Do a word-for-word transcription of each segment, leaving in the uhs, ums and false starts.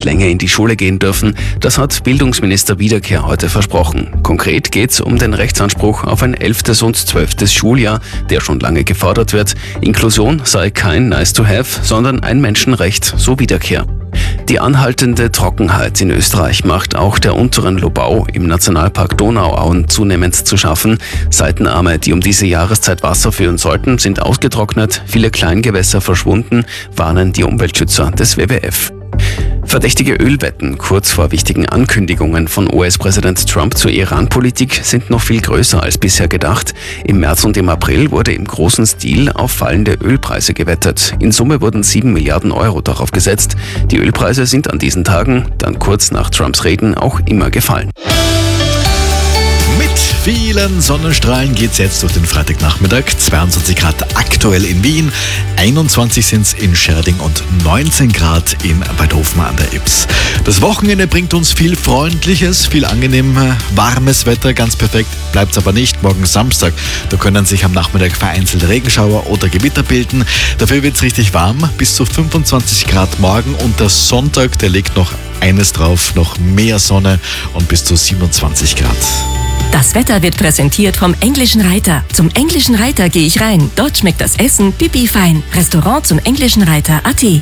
länger in die Schule gehen dürfen. Das hat Bildungsminister Wiederkehr heute versprochen. Konkret geht es um den Rechtsanspruch auf ein elftes und zwölftes Schuljahr, der schon lange gefordert wird. Inklusion sei kein Nice to have, sondern ein Menschenrecht, so Wiederkehr. Die anhaltende Trockenheit in Österreich macht auch der unteren Lobau im Nationalpark Donauauen zunehmend zu schaffen. Seitenarme, die um diese Jahreszeit Wasser führen sollten, sind ausgetrocknet, viele Kleingewässer verschwunden, warnen die Umweltschützer des W W F. Verdächtige Ölwetten kurz vor wichtigen Ankündigungen von U S-Präsident Trump zur Iran-Politik sind noch viel größer als bisher gedacht. Im März und im April wurde im großen Stil auf fallende Ölpreise gewettet. In Summe wurden sieben Milliarden Euro darauf gesetzt. Die Ölpreise sind an diesen Tagen, dann kurz nach Trumps Reden, auch immer gefallen. Mit vielen Sonnenstrahlen geht's jetzt durch den Freitagnachmittag. zweiundzwanzig Grad aktuell in Wien, einundzwanzig sind's in Scherding und neunzehn Grad in Bad Hofmann an der Ips. Das Wochenende bringt uns viel Freundliches, viel angenehm warmes Wetter, ganz perfekt bleibt's aber nicht. Morgen Samstag, da können sich am Nachmittag vereinzelt Regenschauer oder Gewitter bilden. Dafür wird's richtig warm, bis zu fünfundzwanzig Grad morgen, und der Sonntag, der legt noch eines drauf, noch mehr Sonne und bis zu siebenundzwanzig Grad. Das Wetter wird präsentiert vom Englischen Reiter. Zum Englischen Reiter gehe ich rein. Dort schmeckt das Essen pipi fein. Restaurant zum Englischen Reiter Punkt a t.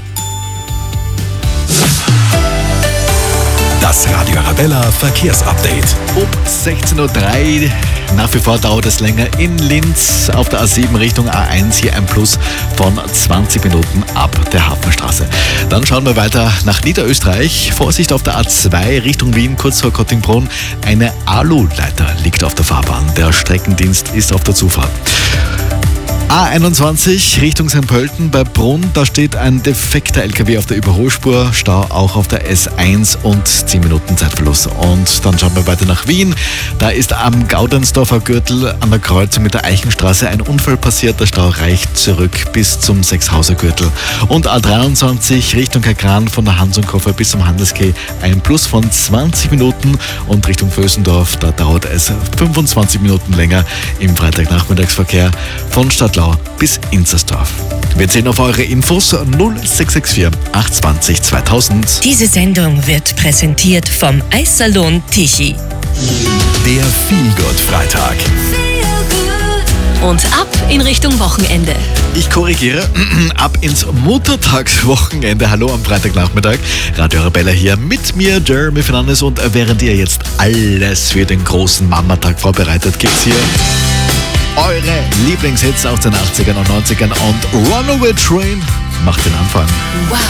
Das Radio Arabella Verkehrsupdate. Um sechzehn Uhr drei, nach wie vor dauert es länger in Linz auf der A sieben Richtung A eins, hier ein Plus von zwanzig Minuten ab der Hafenstraße. Dann schauen wir weiter nach Niederösterreich. Vorsicht auf der A zwei Richtung Wien, kurz vor Kottingbrunn. Eine Aluleiter liegt auf der Fahrbahn. Der Streckendienst ist auf der Zufahrt. A einundzwanzig Richtung Sankt Pölten bei Brunn, da steht ein defekter L K W auf der Überholspur, Stau auch auf der S eins und zehn Minuten Zeitverlust. Und dann schauen wir weiter nach Wien, da ist am Gaudensdorfer Gürtel an der Kreuzung mit der Eichenstraße ein Unfall passiert, der Stau reicht zurück bis zum Sechshauser Gürtel. Und A dreiundzwanzig Richtung Kakran von der Hansunkoffer bis zum Handelskeh ein Plus von zwanzig Minuten, und Richtung Vösendorf, da dauert es fünfundzwanzig Minuten länger im Freitagnachmittagsverkehr von Stadtlau bis Inzersdorf. Wir zählen auf eure Infos null sechs sechs vier acht zwei null zweitausend. Diese Sendung wird präsentiert vom Eissalon Tichy. Der Feelgood-Freitag. Und ab in Richtung Wochenende. Ich korrigiere, ab ins Muttertagswochenende. Hallo am Freitagnachmittag. Radio Arabella hier mit mir, Jeremy Fernandes, und während ihr jetzt alles für den großen Mamatag vorbereitet, gibt's hier eure Lieblingshits aus den achtzigern und neunzigern, und Runaway Train macht den Anfang. Wow.